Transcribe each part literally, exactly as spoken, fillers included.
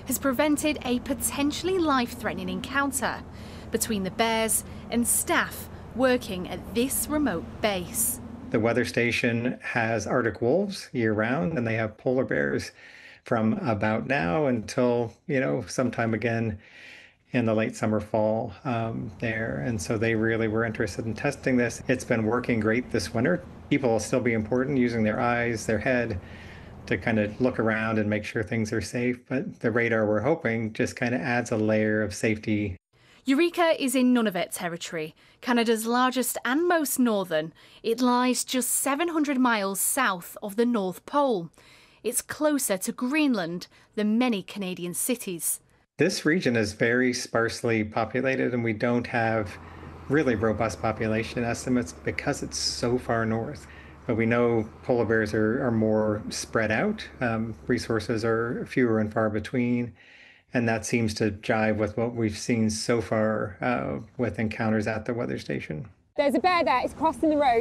has prevented a potentially life-threatening encounter between the bears and staff working at this remote base. The weather station has Arctic wolves year-round, and they have polar bears from about now until, you know, sometime again in the late summer, fall um, there. And so they really were interested in testing this. It's been working great this winter. People will still be important using their eyes, their head, to kind of look around and make sure things are safe. But the radar, we're hoping, just kind of adds a layer of safety. Eureka is in Nunavut territory, Canada's largest and most northern. It lies just seven hundred miles south of the North Pole. It's closer to Greenland than many Canadian cities. This region is very sparsely populated, and we don't have really robust population estimates because it's so far north. But we know polar bears are, are more spread out. Um, resources are fewer and far between. And that seems to jive with what we've seen so far uh, with encounters at the weather station. There's a bear there. It's crossing the road.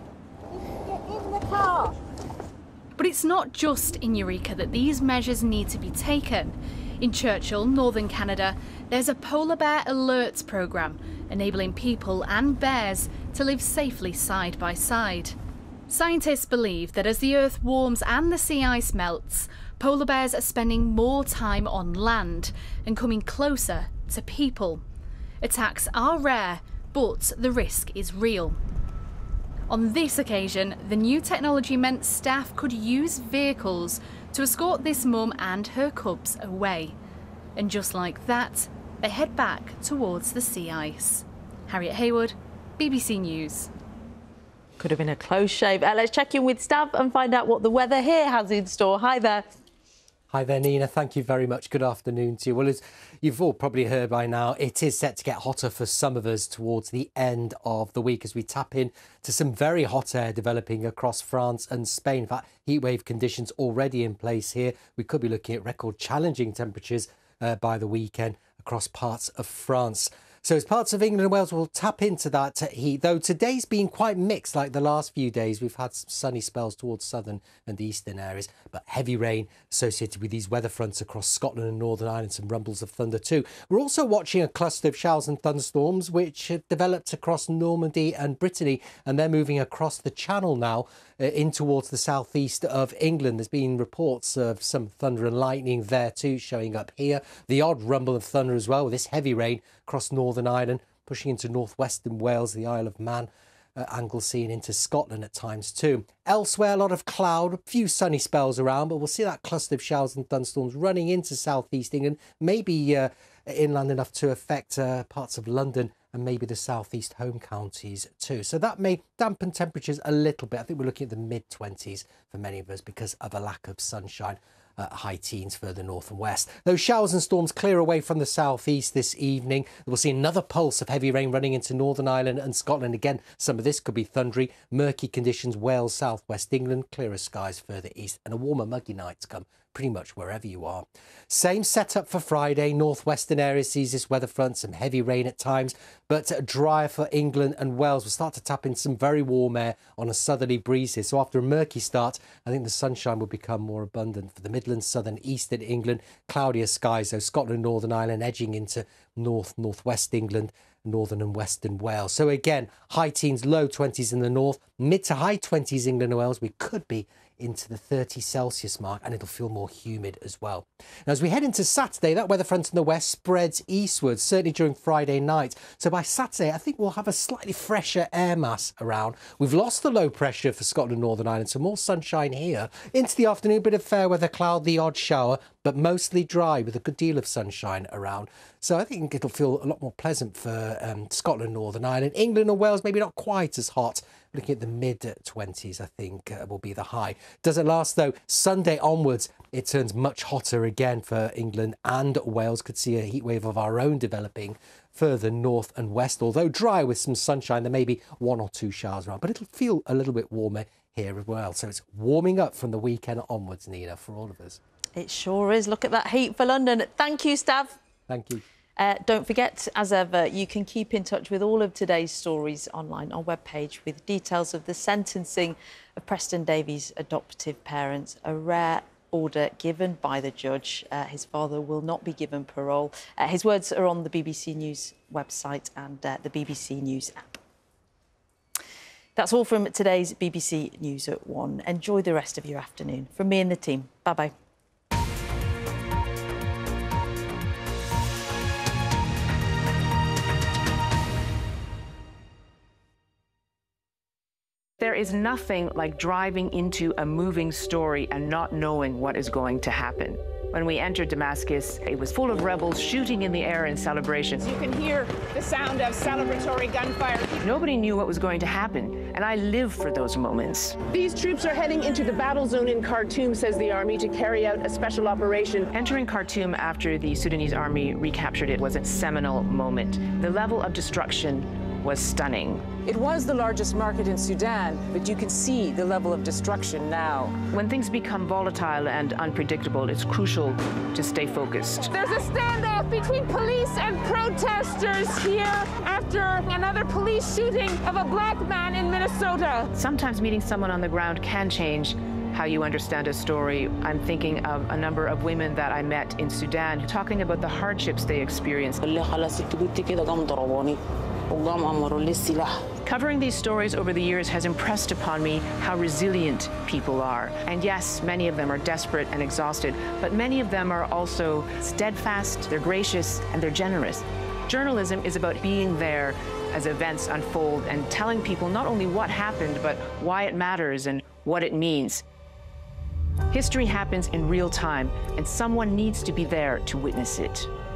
Get in the car. But it's not just in Eureka that these measures need to be taken. In Churchill, northern Canada, there's a polar bear alerts programme enabling people and bears to live safely side by side. Scientists believe that as the Earth warms and the sea ice melts, polar bears are spending more time on land and coming closer to people. Attacks are rare, but the risk is real. On this occasion, the new technology meant staff could use vehicles to escort this mum and her cubs away. And just like that, they head back towards the sea ice. Harriet Hayward, B B C News. Could have been a close shave. Uh, let's check in with Stav and find out what the weather here has in store. Hi there. Hi there, Nina. Thank you very much. Good afternoon to you. Well, as you've all probably heard by now, it is set to get hotter for some of us towards the end of the week as we tap in to some very hot air developing across France and Spain. In fact, heatwave conditions already in place here. We could be looking at record challenging temperatures uh, by the weekend across parts of France. So as parts of England and Wales will tap into that heat, though today's been quite mixed like the last few days. We've had some sunny spells towards southern and eastern areas, but heavy rain associated with these weather fronts across Scotland and Northern Ireland, some rumbles of thunder too. We're also watching a cluster of showers and thunderstorms which have developed across Normandy and Brittany, and they're moving across the Channel now uh, in towards the southeast of England. There's been reports of some thunder and lightning there too showing up here. The odd rumble of thunder as well with this heavy rain across Northern Ireland, pushing into northwestern Wales, the Isle of Man, uh, Anglesey and into Scotland at times too. Elsewhere, a lot of cloud, a few sunny spells around, but we'll see that cluster of showers and thunderstorms running into southeast England, maybe uh, inland enough to affect uh, parts of London and maybe the southeast home counties too. So that may dampen temperatures a little bit. I think we're looking at the mid twenties for many of us because of a lack of sunshine. Uh, high teens further north and west. Those showers and storms clear away from the southeast this evening. We'll see another pulse of heavy rain running into Northern Ireland and Scotland. Again, some of this could be thundery. Murky conditions, Wales, southwest England, clearer skies further east, and a warmer, muggy night to come pretty much wherever you are. Same setup for Friday. Northwestern areas sees this weather front, some heavy rain at times, but drier for England and Wales. We'll start to tap in some very warm air on a southerly breeze here. So after a murky start, I think the sunshine will become more abundant for the Midlands, southern, eastern England. Cloudier skies, though, Scotland, Northern Ireland, edging into north, northwest England, northern and western Wales. So again, high teens, low twenties in the north, mid to high twenties England and Wales. We could be into the thirty Celsius mark, and it'll feel more humid as well. Now, as we head into Saturday, that weather front in the west spreads eastwards, certainly during Friday night. So by Saturday, I think we'll have a slightly fresher air mass around. We've lost the low pressure for Scotland, Northern Ireland, so more sunshine here. Into the afternoon, bit of fair weather cloud, the odd shower, but mostly dry with a good deal of sunshine around. So I think it'll feel a lot more pleasant for um, Scotland, Northern Ireland. England and Wales, maybe not quite as hot. Looking at the mid twenties, I think, uh, will be the high. Doesn't last, though. Sunday onwards, it turns much hotter again for England and Wales. Could see a heat wave of our own developing further north and west. Although dry with some sunshine, there may be one or two showers around, but it'll feel a little bit warmer here as well. So it's warming up from the weekend onwards, Nina, for all of us. It sure is. Look at that heat for London. Thank you, Stav. Thank you. Uh, don't forget, as ever, you can keep in touch with all of today's stories online on our webpage with details of the sentencing of Preston Davies' adoptive parents, a rare order given by the judge. Uh, his father will not be given parole. Uh, his words are on the B B C News website and uh, the B B C News app. That's all from today's B B C News at one. Enjoy the rest of your afternoon. From me and the team, bye-bye. There is nothing like driving into a moving story and not knowing what is going to happen. When we entered Damascus, it was full of rebels shooting in the air in celebration. You can hear the sound of celebratory gunfire. Nobody knew what was going to happen, and I live for those moments. These troops are heading into the battle zone in Khartoum, says the army, to carry out a special operation. Entering Khartoum after the Sudanese army recaptured it was a seminal moment. The level of destruction was stunning. It was the largest market in Sudan, but you can see the level of destruction now. When things become volatile and unpredictable, it's crucial to stay focused. There's a standoff between police and protesters here after another police shooting of a black man in Minnesota. Sometimes meeting someone on the ground can change how you understand a story. I'm thinking of a number of women that I met in Sudan talking about the hardships they experienced. Covering these stories over the years has impressed upon me how resilient people are. And yes, many of them are desperate and exhausted, but many of them are also steadfast, they're gracious, and they're generous. Journalism is about being there as events unfold and telling people not only what happened, but why it matters and what it means. History happens in real time, and someone needs to be there to witness it.